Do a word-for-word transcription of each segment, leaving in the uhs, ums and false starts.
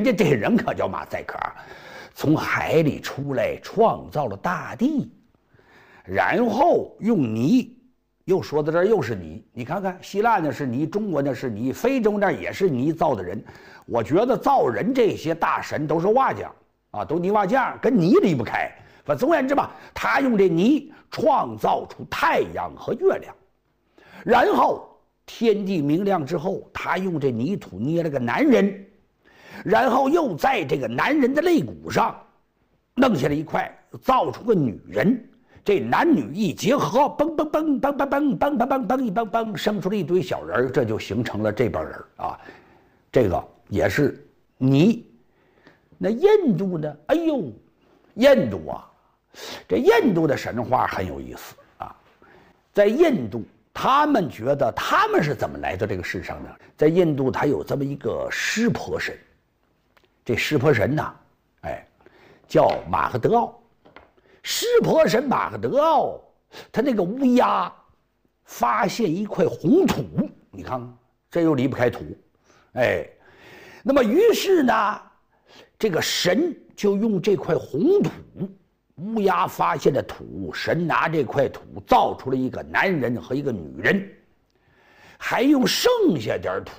家这人可叫马赛克，从海里出来创造了大地，然后用泥，又说到这儿又是泥，你看看希腊那是泥，中国那是泥，非洲那也是泥造的人。我觉得造人这些大神都是瓦匠啊，都泥瓦匠，跟泥离不开。反正总而言之吧，他用这泥创造出太阳和月亮，然后天地明亮之后，他用这泥土捏了个男人，然后又在这个男人的肋骨上弄下来一块，造出个女人。这男女一结合，嘣嘣嘣嘣嘣嘣嘣嘣嘣嘣一嘣嘣，生出了一堆小人，这就形成了这帮人啊。这个也是泥。那印度呢？哎呦，印度啊！这印度的神话很有意思啊，在印度，他们觉得他们是怎么来到这个世上的？在印度，他有这么一个湿婆神，这湿婆神呢，哎，叫马赫德奥。湿婆神马赫德奥，他那个乌鸦发现一块红土，你看看，这又离不开土，哎，那么于是呢，这个神就用这块红土。乌鸦发现的土，神拿这块土造出了一个男人和一个女人，还用剩下点土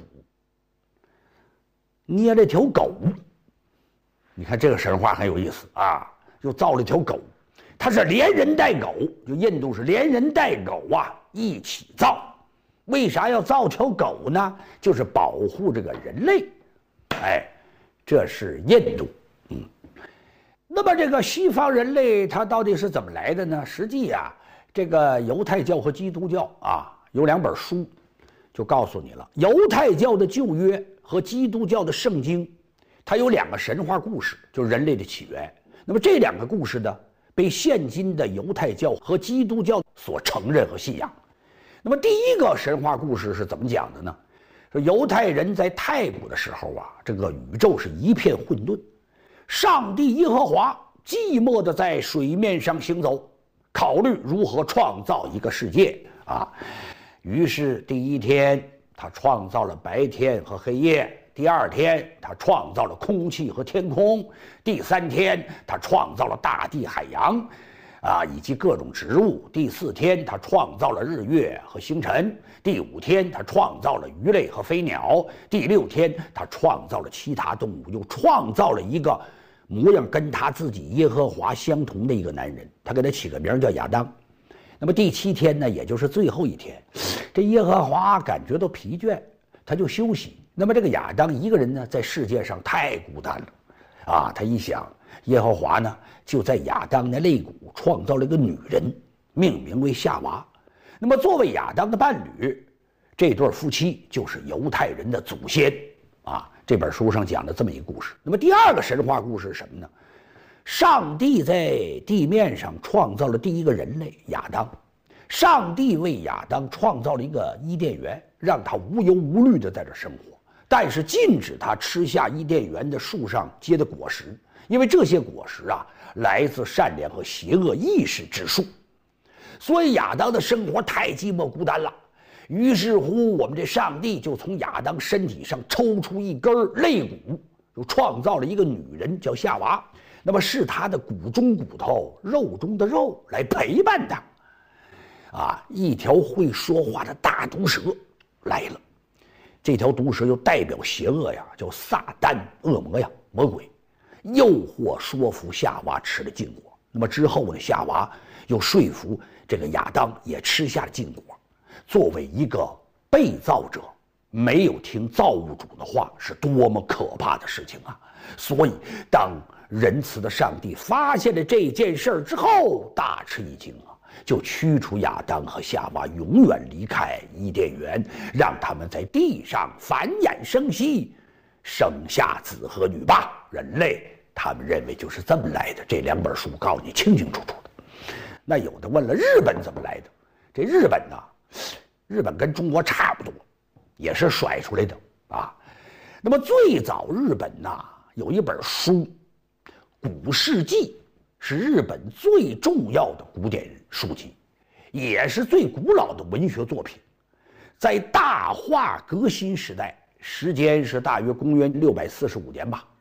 捏了条狗。你看这个神话很有意思啊，又造了条狗，它是连人带狗，就印度是连人带狗啊一起造。为啥要造条狗呢？就是保护这个人类。哎，这是印度，嗯。那么这个西方人类他到底是怎么来的呢？实际呀、啊，这个犹太教和基督教啊有两本书，就告诉你了。犹太教的旧约和基督教的圣经，它有两个神话故事，就是人类的起源。那么这两个故事呢，被现今的犹太教和基督教所承认和信仰。那么第一个神话故事是怎么讲的呢？说犹太人在太古的时候啊，这个宇宙是一片混沌。上帝耶和华寂寞地在水面上行走，考虑如何创造一个世界啊。于是第一天他创造了白天和黑夜，第二天他创造了空气和天空，第三天他创造了大地海洋啊以及各种植物，第四天他创造了日月和星辰，第五天他创造了鱼类和飞鸟，第六天他创造了其他动物，又创造了一个模样跟他自己耶和华相同的一个男人，他给他起个名叫亚当。那么第七天呢，也就是最后一天，这耶和华感觉到疲倦，他就休息。那么这个亚当一个人呢，在世界上太孤单了啊，他一想，耶和华呢就在亚当的肋骨创造了一个女人，命名为夏娃。那么作为亚当的伴侣，这对夫妻就是犹太人的祖先啊。这本书上讲的这么一个故事。那么第二个神话故事是什么呢？上帝在地面上创造了第一个人类亚当，上帝为亚当创造了一个伊甸园，让他无忧无虑的在这生活，但是禁止他吃下伊甸园的树上结的果实，因为这些果实啊来自善良和邪恶意识之树。所以亚当的生活太寂寞孤单了。于是乎，我们这上帝就从亚当身体上抽出一根肋骨，又创造了一个女人，叫夏娃。那么是他的骨中骨头，肉中的肉，来陪伴他。啊，一条会说话的大毒蛇来了。这条毒蛇又代表邪恶呀，叫撒旦、恶魔呀、魔鬼，诱惑说服夏娃吃了禁果。那么之后呢，夏娃又说服这个亚当也吃下了禁果。作为一个被造者，没有听造物主的话，是多么可怕的事情啊！所以，当仁慈的上帝发现了这件事之后，大吃一惊啊，就驱除亚当和夏娃永远离开伊甸园，让他们在地上繁衍生息，生下子和女吧。人类他们认为就是这么来的。这两本书告诉你清清楚楚的。那有的问了，日本怎么来的？这日本呢？日本跟中国差不多，也是甩出来的啊。那么最早日本呐有一本书《古事记》，是日本最重要的古典书籍，也是最古老的文学作品。在大化革新时代，时间是大约公元六百四十五年吧。